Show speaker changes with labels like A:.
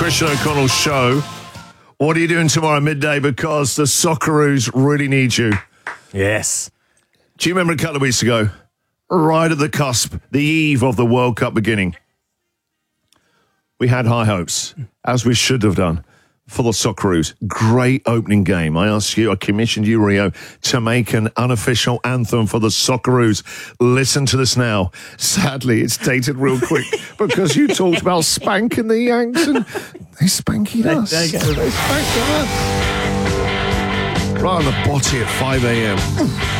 A: Christian O'Connell show. What are you doing tomorrow midday? Because the Socceroos really need you.
B: Yes.
A: Do you remember a couple of weeks ago, right at the cusp, the eve of the World Cup beginning, we had high hopes, as we should have done, for the Socceroos. Great opening game. I commissioned you, Rio, to make an unofficial anthem for the Socceroos. Listen to this now. Sadly, it's dated real quick because you talked about spanking the Yanks and they spanking us.
B: There you go.
A: They spanked us. Right on the botty at 5 a.m.